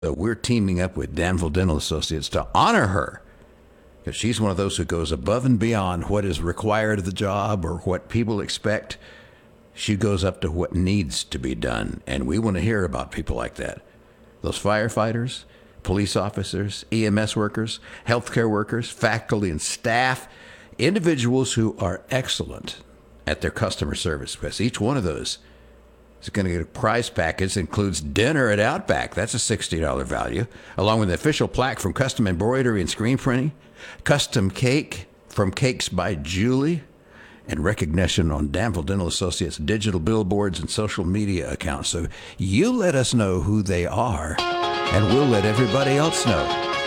So we're teaming up with Danville Dental Associates to honor her because she's one of those who goes above and beyond what is required of the job or what people expect. She goes up to what needs to be done, and we want to hear about people like that. Those firefighters, police officers, EMS workers, healthcare workers, faculty and staff, individuals who are excellent at their customer service, because each one of those is going to get a prize package that includes dinner at Outback. That's a $60 value, along with an official plaque from Custom Embroidery and Screen Printing, custom cake from Cakes by Julie, and recognition on Danville Dental Associates digital billboards and social media accounts. So you let us know who they are, and we'll let everybody else know.